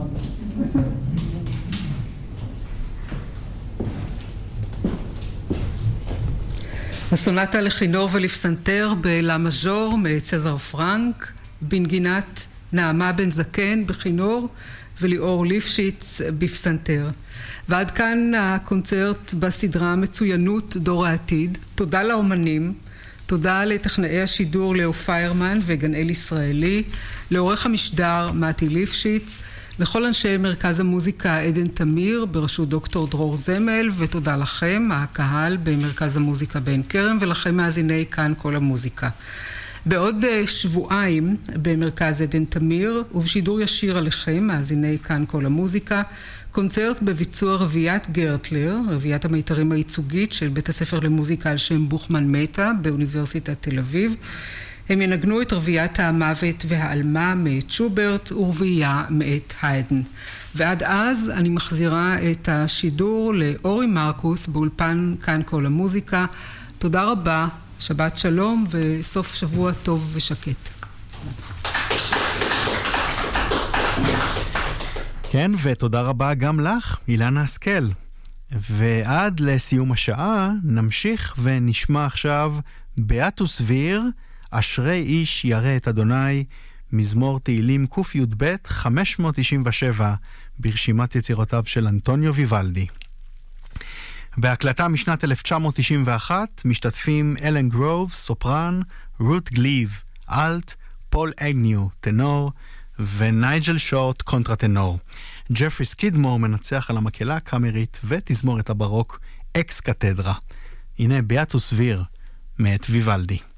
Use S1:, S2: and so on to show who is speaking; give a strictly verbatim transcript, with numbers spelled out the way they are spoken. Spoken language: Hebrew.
S1: הסונטה לכינור ולפסנתר בלה מז'ור מצזר פרנק, בנגינת נעמה בן זקן בכינור וליאור ליפשיץ בפסנתר. ועד כאן הקונצרט בסדרה מצוינות דור העתיד. תודה לאומנים, תודה לטכנאי השידור לאו פיירמן וגנאל ישראלי, לעורך המשדר מתי ליפשיץ, לכל אנשי מרכז המוזיקה עדן תמיר בראשות דוקטור דרור זמל, ותודה לכם, הקהל במרכז המוזיקה בעין כרם, ולכם מאזיני כאן כל המוזיקה. בעוד שבועיים במרכז עדן תמיר, ובשידור ישיר עליכם, מאזיני כאן כל המוזיקה, קונצרט בביצוע רביית גרטלר, רביית המיתרים הייצוגית של בית הספר למוזיקה על שם בוכמן מטה באוניברסיטת תל אביב. הם ינגנו את רביית המוות והעלמה מאת שוברט ורבייה מאת היידן. ועד אז אני מחזירה את השידור לאורי מרקוס באולפן כאן כל המוזיקה. תודה רבה, שבת שלום וסוף שבוע טוב ושקט.
S2: כן, ותודה רבה גם לך, אילנה השכל. ועד לסיום השעה נמשיך ונשמע עכשיו באטוס ויר, אשרי איש ירא את אדוני, מזמור תהילים ק"י"ב חמש מאות תשעים ושבע ברשימת יצירותיו של אנטוניו ויוולדי. בהקלטה משנת אלף תשע מאות תשעים ואחת משתתפים אלן גרוב, סופרן, רות גליב, אלט, פול אגניו, טנור, ונייג'ל שורט, קונטרטנור. ג'פרי סקידמור מנצח על המקהלה הקאמרית ותזמורת הברוק אקס קתדרה. הנה באטוס ויר מאת ויוולדי.